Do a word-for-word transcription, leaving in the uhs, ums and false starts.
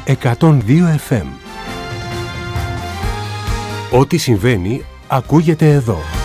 εκατόν δύο εφ εμ. Ό,τι συμβαίνει ακούγεται εδώ.